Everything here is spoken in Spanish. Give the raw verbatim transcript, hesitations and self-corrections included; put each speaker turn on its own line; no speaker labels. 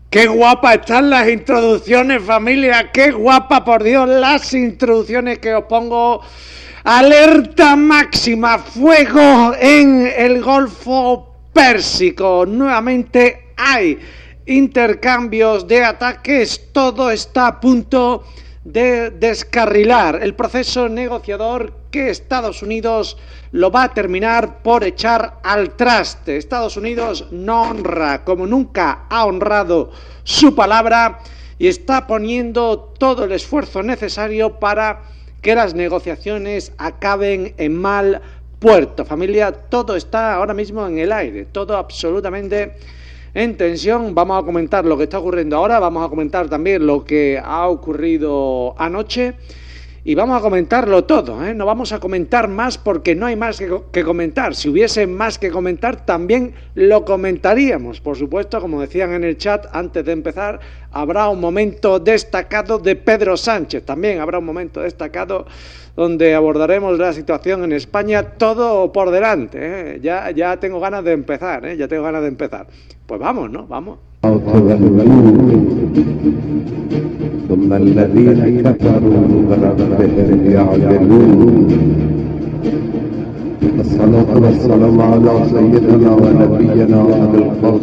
Qué guapa están las introducciones, familia, qué guapa, por Dios, las introducciones que os pongo. Alerta máxima, fuego en el Golfo Pérsico. Nuevamente hay intercambios de ataques, todo está a punto de descarrilar el proceso negociador que Estados Unidos lo va a terminar por echar al traste. Estados Unidos no honra como nunca ha honrado su palabra y está poniendo todo el esfuerzo necesario para que las negociaciones acaben en mal puerto. Familia, todo está ahora mismo en el aire, todo absolutamente en tensión. Vamos a comentar lo que está ocurriendo ahora, vamos a comentar también lo que ha ocurrido anoche y vamos a comentarlo todo, ¿eh? No vamos a comentar más porque no hay más que, que comentar. Si hubiese más que comentar también lo comentaríamos, por supuesto, como decían en el chat antes de empezar. Habrá un momento destacado de Pedro Sánchez, también habrá un momento destacado donde abordaremos la situación en España, todo por delante, ¿eh? Ya, ya tengo ganas de empezar, ¿eh? Ya tengo ganas de empezar. Pues vamos, ¿no? Vamos.
ثم الذين كفروا بربهم يعدلون الصلاة والسلام على سيدنا ونبينا أبي القاسم